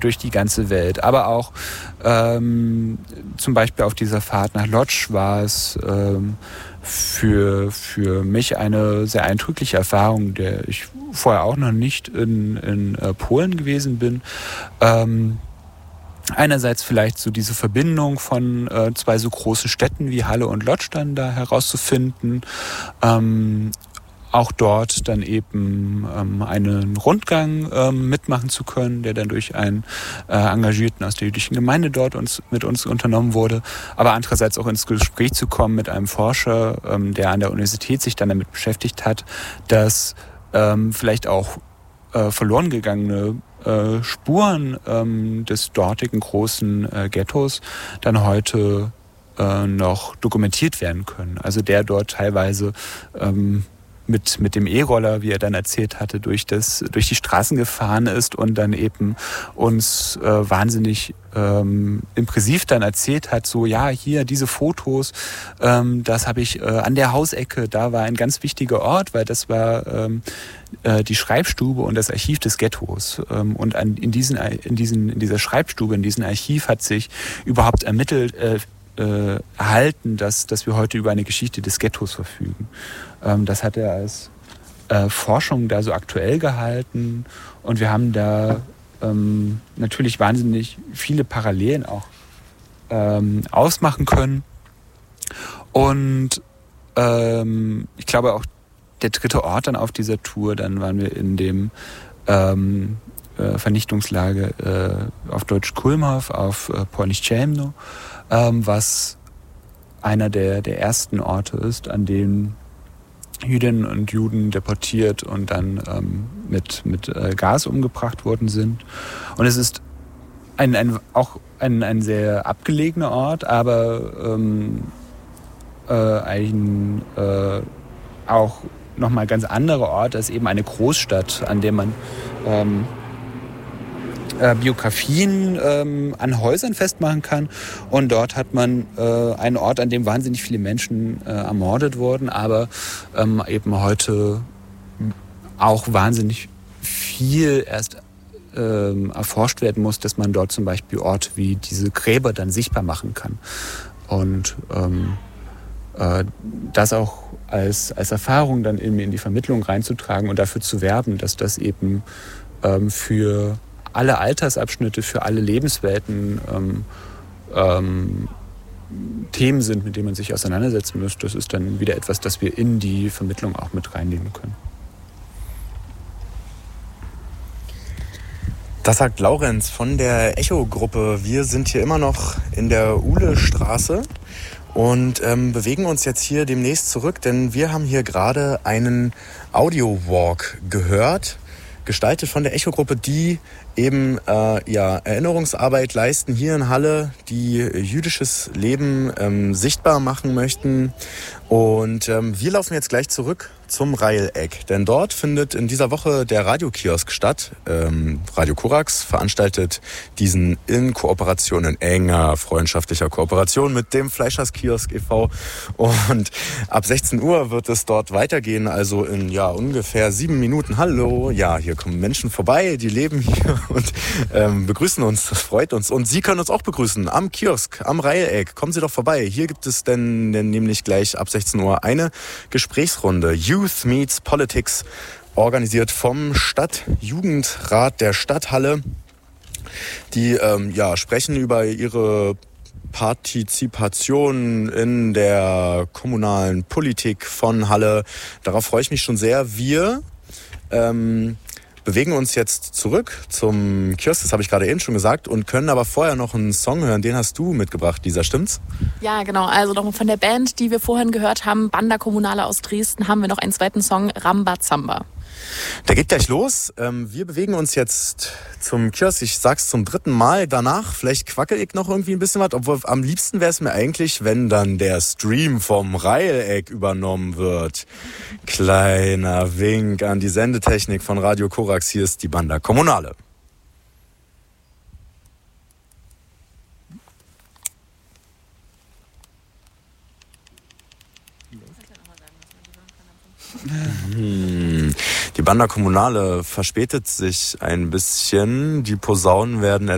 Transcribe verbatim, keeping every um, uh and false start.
durch die ganze Welt. Aber auch ähm, zum Beispiel auf dieser Fahrt nach Lodz war es ähm, für, für mich eine sehr eindrückliche Erfahrung, der ich vorher auch noch nicht in, in äh, Polen gewesen bin. Ähm, einerseits vielleicht so diese Verbindung von äh, zwei so großen Städten wie Halle und Lodz dann da herauszufinden. Ähm, auch dort dann eben ähm, einen Rundgang ähm, mitmachen zu können, der dann durch einen äh, Engagierten aus der jüdischen Gemeinde dort uns, mit uns unternommen wurde. Aber andererseits auch ins Gespräch zu kommen mit einem Forscher, ähm, der an der Universität sich dann damit beschäftigt hat, dass ähm, vielleicht auch äh, verloren gegangene äh, Spuren ähm, des dortigen großen äh, Ghettos dann heute äh, noch dokumentiert werden können. Also der dort teilweise ähm, mit mit dem E-Roller, wie er dann erzählt hatte, durch das durch die Straßen gefahren ist und dann eben uns äh, wahnsinnig ähm, impressiv dann erzählt hat, so ja, hier diese Fotos, ähm, das habe ich äh, an der Hausecke, da war ein ganz wichtiger Ort, weil das war ähm, äh, die Schreibstube und das Archiv des Ghettos. Ähm, und an, in, diesen, in, diesen, in dieser Schreibstube, in diesem Archiv hat sich überhaupt ermittelt, äh, äh, erhalten, dass, dass wir heute über eine Geschichte des Ghettos verfügen. Ähm, das hat er als äh, Forschung da so aktuell gehalten und wir haben da ähm, natürlich wahnsinnig viele Parallelen auch ähm, ausmachen können. Und ähm, ich glaube auch der dritte Ort dann auf dieser Tour, dann waren wir in dem ähm, äh, Vernichtungslager äh, auf Deutsch Kulmhof, auf äh, Polnisch Ciemno, ähm, was einer der, der ersten Orte ist, an denen Jüdinnen und Juden deportiert und dann ähm, mit, mit äh, Gas umgebracht worden sind. Und es ist ein, ein, auch ein, ein sehr abgelegener Ort, aber ähm, äh, ein äh, auch nochmal ganz anderer Ort als eben eine Großstadt, an der man ähm, äh, Biografien ähm, an Häusern festmachen kann. Und dort hat man äh, einen Ort, an dem wahnsinnig viele Menschen äh, ermordet wurden, aber ähm, eben heute auch wahnsinnig viel erst ähm, erforscht werden muss, dass man dort zum Beispiel Orte wie diese Gräber dann sichtbar machen kann. Und ähm, äh, das auch als, als Erfahrung dann in, in die Vermittlung reinzutragen und dafür zu werben, dass das eben ähm, für alle Altersabschnitte, für alle Lebenswelten ähm, ähm, Themen sind, mit denen man sich auseinandersetzen muss. Das ist dann wieder etwas, das wir in die Vermittlung auch mit reinnehmen können. Das sagt Laurenz von der Echo-Gruppe. Wir sind hier immer noch in der Uhlestraße und ähm, bewegen uns jetzt hier demnächst zurück, denn wir haben hier gerade einen Audio-Walk gehört, gestaltet von der Echo-Gruppe, die eben äh, ja, Erinnerungsarbeit leisten hier in Halle, die jüdisches Leben ähm, sichtbar machen möchten. Und ähm, wir laufen jetzt gleich zurück zum Reileck, denn dort findet in dieser Woche der Radiokiosk statt. Ähm, Radio Korax veranstaltet diesen in Kooperation, in enger freundschaftlicher Kooperation mit dem Fleischerskiosk e V. Und ab sechzehn Uhr wird es dort weitergehen, also in ja ungefähr sieben Minuten. Hallo, ja, hier kommen Menschen vorbei, die leben hier und ähm, begrüßen uns. Das freut uns. Und Sie können uns auch begrüßen am Kiosk, am Reileck. Kommen Sie doch vorbei. Hier gibt es denn, denn nämlich gleich ab sechzehn Uhr eine Gesprächsrunde. Youth Meets Politics, organisiert vom Stadtjugendrat der Stadthalle. Die ähm, ja, sprechen über ihre Partizipation in der kommunalen Politik von Halle. Darauf freue ich mich schon sehr. Wir ähm, bewegen uns jetzt zurück zum Kiosk, das habe ich gerade eben schon gesagt, und können aber vorher noch einen Song hören. Den hast du mitgebracht, Lisa, stimmt's? Ja, genau. Also noch von der Band, die wir vorhin gehört haben, Banda Kommunale aus Dresden, haben wir noch einen zweiten Song, Rambazamba. Der geht gleich los. Wir bewegen uns jetzt zum Kiosk. Ich sag's zum dritten Mal. Danach, vielleicht quackel ich noch irgendwie ein bisschen was. Obwohl am liebsten wäre es mir eigentlich, wenn dann der Stream vom Reileck übernommen wird. Kleiner Wink an die Sendetechnik von Radio Korax. Hier ist die Banda Kommunale. Hm. Die Banda Kommunale verspätet sich ein bisschen. Die Posaunen werden